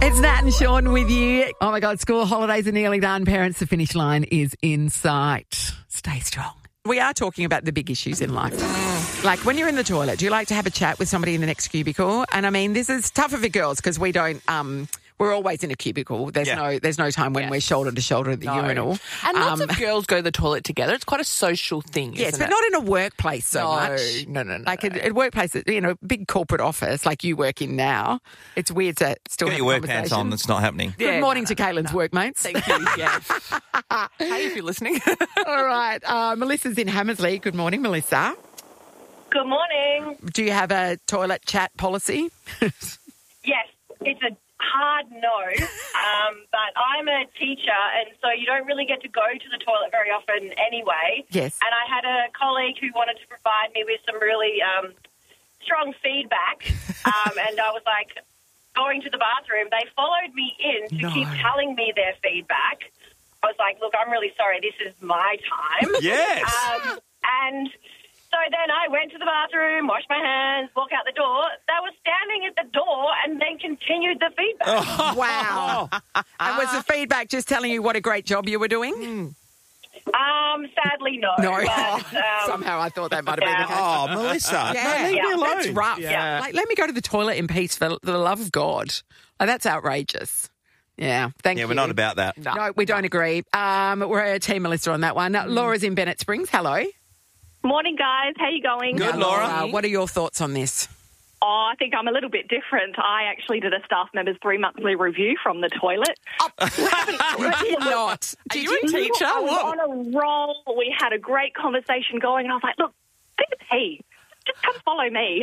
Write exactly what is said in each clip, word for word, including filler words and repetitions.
It's Nat and Sean with you. Oh, my God, school holidays are nearly done. Parents, the finish line is in sight. Stay strong. We are talking about the big issues in life. Like when you're in the toilet, do you like to have a chat with somebody in the next cubicle? And, I mean, this is tougher for girls because we don't... Um, We're always in a cubicle. There's Yeah. no there's no time when Yes. we're shoulder to shoulder at the No. urinal. And lots Um, of girls go to the toilet together. It's quite a social thing, Yes, isn't but it? not in a workplace so No, much. no, no, no, Like no. a, a workplace, you know, big corporate office like you work in now. It's weird to still Get have your a work pants conversation. on. That's not happening. Good Yeah, morning no, to Caitlin's workmates. Thank you, yes. Hey, if you're listening. All right. Uh, Melissa's in Hammersley. Good morning, Melissa. Good morning. Do you have a toilet chat policy? Yes, it's a hard no, um, but I'm a teacher, and so you don't really get to go to the toilet very often anyway. Yes. And I had a colleague who wanted to provide me with some really um, strong feedback, um, and I was like, going to the bathroom, they followed me in to No. keep telling me their feedback. I was like, look, I'm really sorry, this is my time. Yes. Um, and so then I went to the bathroom, washed my hands, walked out the door. They were standing at the door and then continued the feedback. Oh. Wow. And was the feedback just telling you what a great job you were doing? Um, sadly, no. No. But, um, Somehow I thought that might have been the case. Oh, Melissa. Yeah. No, leave Yeah. me alone. That's rough. Yeah. Like, let me go to the toilet in peace for the love of God. Like, that's outrageous. Yeah, thank Yeah, you. we're not about that. No, we don't agree. Um, we're a team Melissa on that one. Mm. Laura's in Bennett Springs. Hello. Morning, guys. How you going? Good, Now, Laura. what are your thoughts on this? Oh, I think I'm a little bit different. I actually did a staff member's three-monthly review from the toilet. You did not. Are you a teacher? I was What? on a roll. We had a great conversation going, and I was like, look, take a pee. Just come follow me.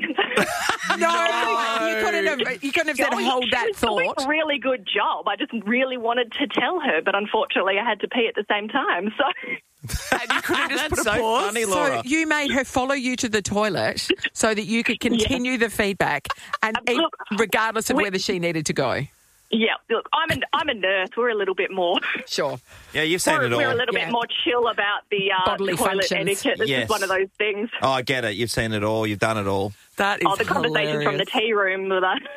No, you couldn't have. You couldn't have said, Oh, "Hold she that was doing thought." a really good job. I just really wanted to tell her, but unfortunately I had to pee at the same time. So And you couldn't just put a so pause? funny, Laura. So you made her follow you to the toilet so that you could continue the feedback, and Uh, look, regardless of we- whether she needed to go. yeah, look, I'm a, I'm a nurse. We're a little bit more. Sure. Yeah, you've seen We're, it all. we're a little Yeah. bit more chill about the uh, Bodily toilet functions. etiquette. This Yes. is one of those things. Oh, I get it. You've seen it all. You've done it all. That is Oh, the conversation from the hilarious. tea room with us.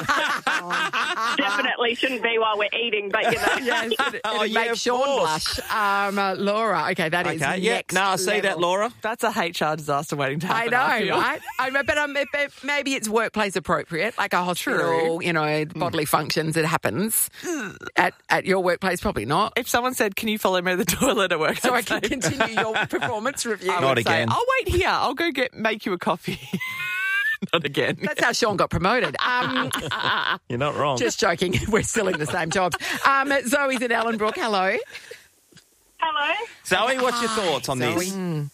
Definitely shouldn't be while we're eating, but you know. Yes, it, Oh, it'd yeah, make of Sean course. blush. Um, uh, Laura, okay, that is Okay, yeah. next No, I see that, level. Laura. That's a H R disaster waiting to I happen. know, feel. right? I mean, but, um, but maybe it's workplace appropriate, like a hospital, True. you know, bodily functions. It happens at at your workplace, probably not. If someone said, can you follow me to the toilet at work? So I I'd can say- continue your performance review. I Not would say, again. I'll wait here. I'll go get make you a coffee. Not again. That's how Sean got promoted. Um, You're not wrong. just joking. We're still in the same jobs. Um, Zoe's in Ellenbrook. Hello. Hello? Zoe, what's your thoughts on Zoe. this? No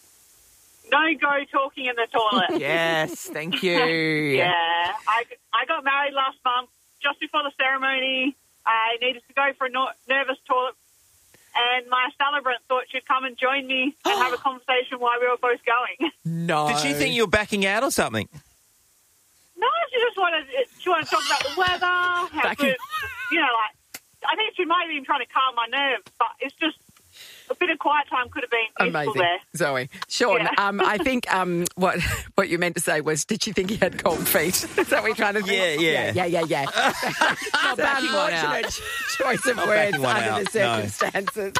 go talking in the toilet. Yes, thank you. Yeah, I, I got married last month. Just before the ceremony, I needed to go for a no- nervous toilet, and my celebrant thought she'd come and join me and have a conversation while we were both going. No. Did she think you were backing out or something? No, she just wanted she wanted to talk about the weather, how Back good, in- you know, like I think she might have been trying to calm my nerves, but it's just a bit of quiet time could have been useful Amazing, there. Zoe. Sean, Yeah. um, I think um, what what you meant to say was, did she think he had cold feet? Is that what you're trying to think? Yeah, yeah. yeah, yeah, yeah. yeah. Not backing one out. unfortunate choice of Not words backing one under out, the circumstances.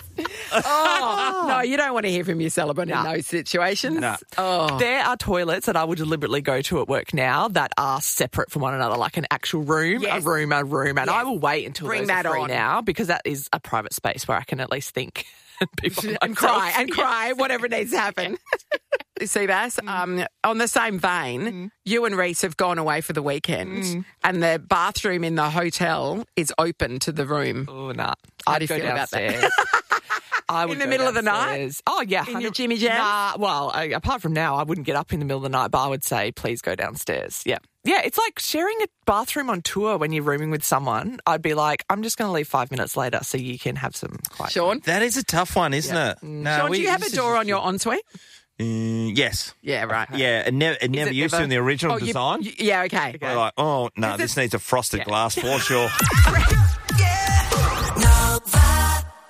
Oh no, you don't want to hear from your celebrant Nah. in those situations. Nah. Oh, There are toilets that I would deliberately go to at work now that are separate from one another, like an actual room, Yes. a room, a room. And Yes. I will wait until Bring those that are free on. now because that is a private space where I can at least think and be by and myself. cry and cry, whatever needs to happen. Seabass, um, on the same vein, you and Reese have gone away for the weekend, and the bathroom in the hotel is open to the room. Oh, nah. How I'd do you go feel about that? downstairs. I would In the go middle of the night? downstairs. Oh, yeah. In your one hundred Jimmy Jams? Nah, well, I, apart from now, I wouldn't get up in the middle of the night, but I would say, please go downstairs. Yeah. Yeah, it's like sharing a bathroom on tour when you're rooming with someone. I'd be like, I'm just going to leave five minutes later so you can have some quiet. Sean, That is a tough one, isn't it? No, Sean, we- do you have a this is- door on your ensuite? Uh, yes. Yeah, right. Yeah, it never, it never it used never- to in the original Oh, you- design. you- yeah, okay. We're like, oh, no, Is this it- needs a frosted Yeah. glass for sure.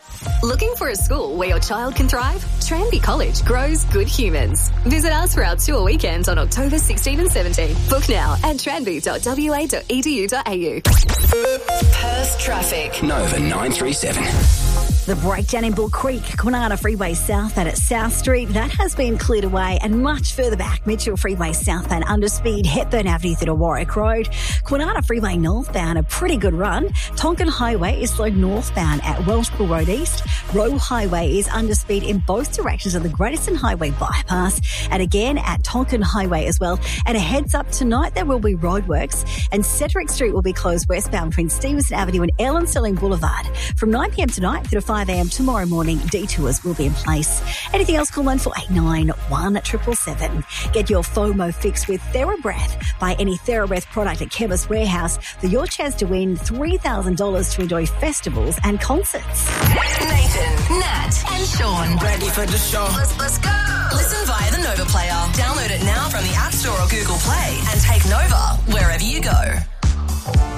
Looking for a school where your child can thrive? Tranby College grows good humans. Visit us for our tour weekends on October sixteenth and seventeenth. Book now at tranby dot w a dot e d u dot a u. Perth traffic. Nova nine three seven. The breakdown in Bull Creek, Kwinana Freeway southbound at South Street, that has been cleared away, and much further back, Mitchell Freeway southbound underspeed, Hepburn Avenue through to Warwick Road. Kwinana Freeway northbound, a pretty good run. Tonkin Highway is slowed northbound at Welshpool Road East. Roe Highway is underspeed in both directions of the Greateston Highway bypass, and again at Tonkin Highway as well. And a heads up, tonight there will be roadworks, and Cedric Street will be closed westbound between Stevenson Avenue and Ellen Sterling Boulevard. From nine p m tonight through to five a m tomorrow morning, detours will be in place. Anything else, call one four eight nine, one seven seven seven. Get your FOMO fixed with TheraBreath. Buy any TheraBreath product at Chemist Warehouse for your chance to win three thousand dollars to enjoy festivals and concerts. Nathan, Nat, and Sean. Ready for the show. Let's, let's go. Listen via the Nova Player. Download it now from the App Store or Google Play and take Nova wherever you go.